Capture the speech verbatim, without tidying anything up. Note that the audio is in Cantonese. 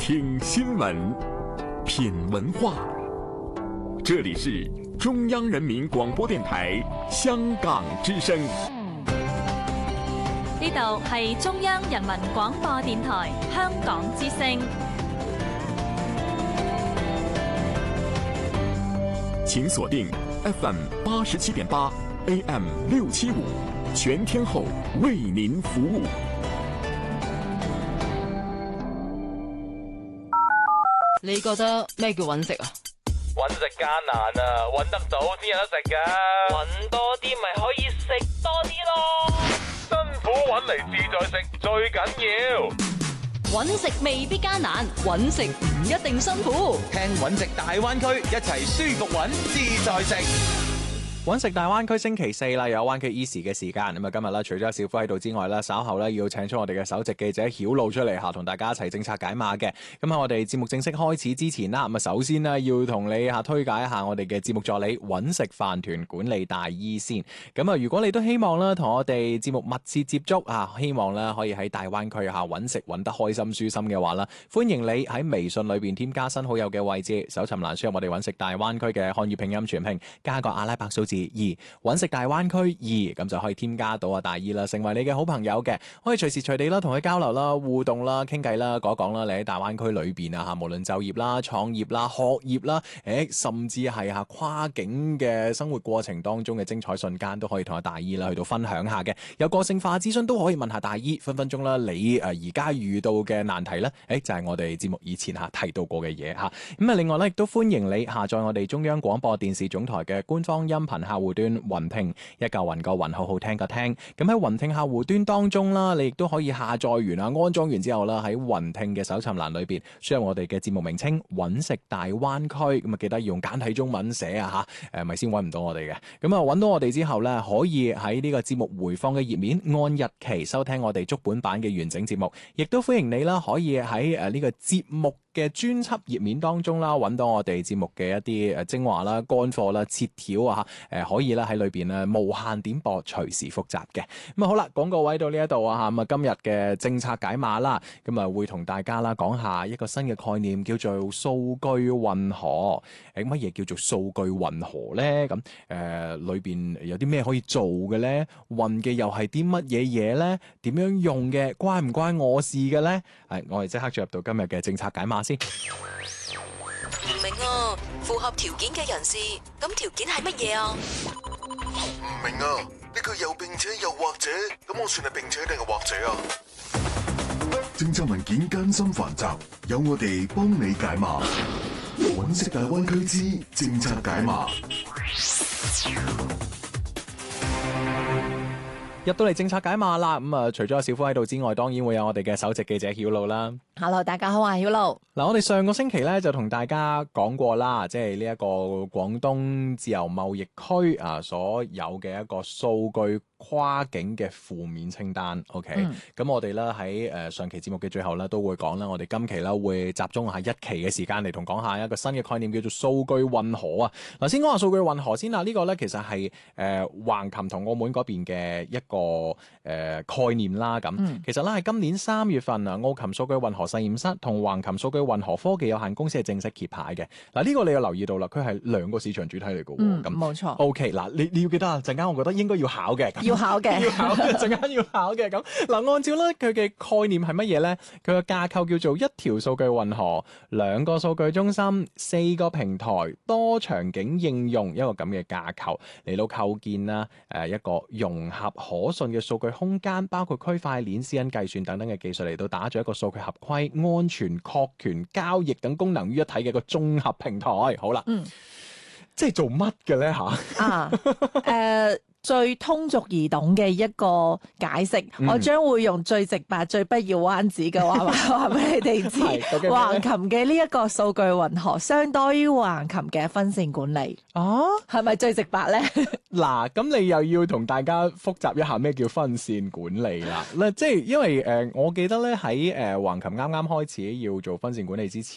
听新闻，品文化。这里是中央人民广播電台香港之聲。 呢度係中央人民廣播電台香港之聲。 請鎖定 F M 八十七點八 A M 六七五，全天候為您服務。 你覺得咩叫揾食啊？ 揾食艱難啊，揾得到先有得食噶。揾多啲咪可以食多啲咯。辛苦揾嚟自在食最緊要。 揾食未必艱難，揾食唔一定辛苦。 聽揾食大灣區，一齊舒服揾，自在食。 揾食大灣區星期四啦，有灣區 Easy 嘅時間。咁啊，今日咧除咗小夫喺度之外咧，稍後咧要請出我哋嘅首席記者曉露出嚟吓，同大家一齊政策解碼嘅。咁喺我哋節目正式開始之前啦，咁啊首先呢，要同你吓推介一下我哋嘅節目助理揾食飯團管理大醫先。咁啊，如果你都希望咧同我哋節目密切接觸啊，希望咧可以喺大灣區下揾食揾得開心舒心嘅話啦，歡迎你喺微信裏邊添加新好友嘅位置，搜尋欄輸入我哋揾食大灣區嘅漢語拼音全拼，加個阿拉伯數字二，揾食大灣區二，咁就可以添加到阿大姨啦，成為你嘅好朋友嘅，可以隨時隨地啦同佢交流啦、互動啦、傾偈啦、講講啦，你喺大灣區裏邊啊吓，無論就業啦、創業啦、學業啦，誒，甚至係吓跨境嘅生活過程當中嘅精彩瞬間，都可以同阿大姨啦去到分享下嘅。有個性化諮詢都可以問下大姨，分分鐘啦，你誒而家遇到嘅難題咧，誒就係我哋節目以前吓提到過嘅嘢吓。咁啊，另外咧亦都歡迎你下載我哋中央廣播電視總台嘅官方音頻客戶端雲聽，一嚿雲個雲，好好聽個聽。咁喺雲聽客戶端當中啦，你亦都可以下載完啊，安裝完之後啦，喺雲聽嘅搜尋欄裏邊輸入我哋嘅節目名稱揾食大灣區，咁啊記得要用簡體中文寫啊吓，誒咪先揾唔到我哋嘅。咁啊揾到我哋之後咧，可以喺呢個節目回放嘅頁面按日期收聽我哋足本版嘅完整節目，亦都歡迎你啦，可以喺誒呢個節目嘅專輯頁面當中啦，揾到我哋節目嘅一啲誒精華啦、乾貨啦、切條啊，誒可以啦喺裏邊咧無限點播，隨時複習嘅。咁啊好啦，廣告位到呢一度啊，咁啊今日嘅政策解碼啦，咁啊會同大家啦講下一個新嘅概念，叫做數據運河。誒乜嘢叫做數據運河咧？咁誒裏邊有啲咩可以做嘅咧？運嘅又係啲乜嘢嘢咧？點樣用嘅？關唔關我事嘅咧？係我哋即刻進入到今日嘅政策解碼先。 唔明啊，符合條件嘅人士，咁條件係乜嘢啊？ 唔明啊，呢句又並且又或者，咁我算係並且定係或者啊？ 政策文件艱辛繁雜，有我哋幫你解碼。揾食大灣區之政策解碼。 入到嚟政策解碼啦，咁啊，除咗小夫喺度之外，當然會有我哋嘅首席記者曉露啦。 Hello， 大家好啊，曉露。 嗱，我哋上個星期咧就同大家講過啦，即係呢一個廣東自由貿易區啊所有嘅一個數據跨境嘅負面清單。OK，咁、嗯、我哋咧喺誒上期節目嘅最後咧都會講啦，我哋今期咧會集中下一期嘅時間嚟同講下一個新嘅概念，叫做數據運河啊。嗱，先講下數據運河先啦，呢、這個咧其實係誒橫琴同澳門嗰邊嘅一個誒、呃、概念啦。咁、嗯、其實咧係今年三月份啊，澳琴數據運河實驗室同橫琴數據運河科技有限公司係正式揭牌嘅。嗱，呢個你有留意到啦，佢係兩個市場主體嚟嘅。 嗯， 咁冇錯。 OK， 嗱，你你要記得啊，陣間我覺得應該要考嘅。 要考嘅， 要考嘅，陣間要考嘅。咁嗱，按照咧佢嘅概念係乜嘢咧？佢嘅架構叫做一條數據運河，兩個數據中心，四個平台，多場景應用，一個咁嘅架構嚟到構建啦。誒，一個融合可信嘅數據空間，包括區塊鏈、私隱計算等等嘅技術嚟到打造一個數據合規、安全、確權、交易等功能於一體嘅一個綜合平台。好啦，嗯，即係做乜嘅咧吓？啊，誒、 呃。最通俗易懂嘅一個解釋，嗯、我將會用最直白、最不要彎子嘅話話俾你哋知。橫琴嘅呢一個數據運河，相當於橫琴嘅分線管理。哦，係咪最直白咧？ 嗱，咁你又要同大家複習一下咩叫分線管理啦？嗱，即係因為誒、呃，我記得咧喺誒橫琴啱啱開始要做分線管理之前。